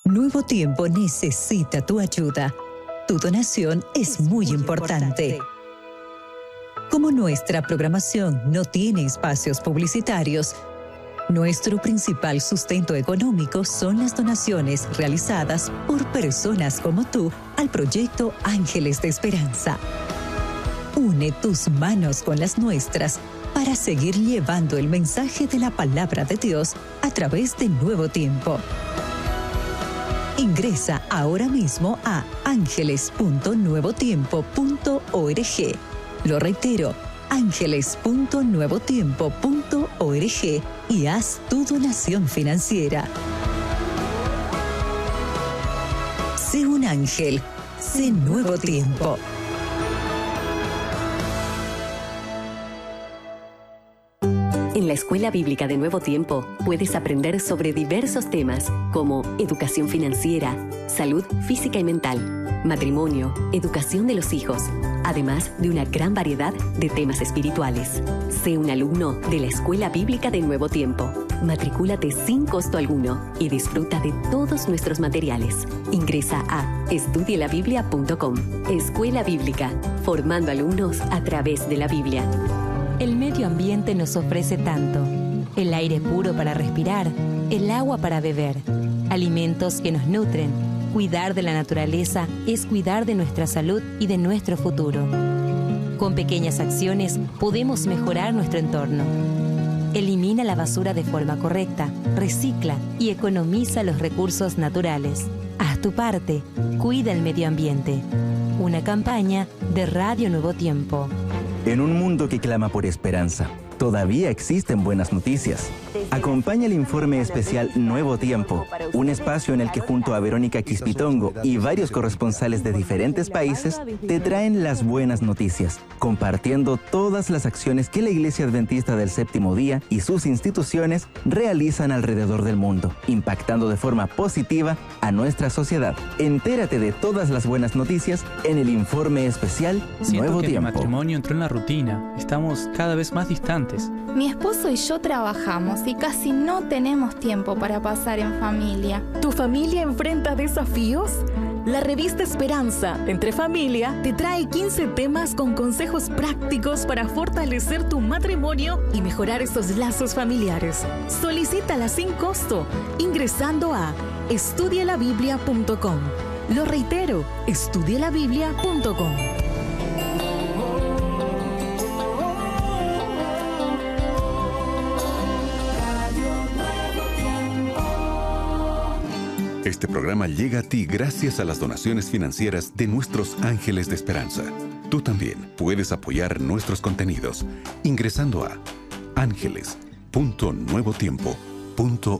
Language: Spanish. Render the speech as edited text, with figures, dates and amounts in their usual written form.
Nuevo Tiempo necesita tu ayuda. Tu donación es muy importante. Como nuestra programación no tiene espacios publicitarios, nuestro principal sustento económico son las donaciones realizadas por personas como tú al proyecto Ángeles de Esperanza. Une tus manos con las nuestras para seguir llevando el mensaje de la palabra de Dios a través de Nuevo Tiempo. Ingresa ahora mismo a angeles.nuevotiempo.org. Lo reitero, angeles.nuevotiempo.org y haz tu donación financiera. Sé un ángel, sé Nuevo Tiempo. En la Escuela Bíblica de Nuevo Tiempo puedes aprender sobre diversos temas como educación financiera, salud física y mental, matrimonio, educación de los hijos, además de una gran variedad de temas espirituales. Sé un alumno de la Escuela Bíblica de Nuevo Tiempo. Matricúlate sin costo alguno y disfruta de todos nuestros materiales. Ingresa a estudielabiblia.com. Escuela Bíblica, formando alumnos a través de la Biblia. El medio ambiente nos ofrece tanto: el aire puro para respirar, el agua para beber, alimentos que nos nutren. Cuidar de la naturaleza es cuidar de nuestra salud y de nuestro futuro. Con pequeñas acciones podemos mejorar nuestro entorno. Elimina la basura de forma correcta, recicla y economiza los recursos naturales. Haz tu parte, cuida el medio ambiente. Una campaña de Radio Nuevo Tiempo. En un mundo que clama por esperanza, todavía existen buenas noticias. Acompaña el informe especial Nuevo Tiempo, un espacio en el que junto a Verónica Quispitongo y varios corresponsales de diferentes países te traen las buenas noticias, compartiendo todas las acciones que la Iglesia Adventista del Séptimo Día y sus instituciones realizan alrededor del mundo, impactando de forma positiva a nuestra sociedad. Entérate de todas las buenas noticias en el informe especial Nuevo Tiempo. Mi matrimonio entró en la rutina. Estamos cada vez más distantes. Mi esposo y yo trabajamos y casi no tenemos tiempo para pasar en familia. ¿Tu familia enfrenta desafíos? La revista Esperanza Entre Familia te trae 15 temas con consejos prácticos para fortalecer tu matrimonio y mejorar esos lazos familiares. Solicítala sin costo ingresando a estudielabiblia.com. Lo reitero, estudielabiblia.com. Este programa llega a ti gracias a las donaciones financieras de nuestros Ángeles de Esperanza. Tú también puedes apoyar nuestros contenidos ingresando a angeles.nuevotiempo.org.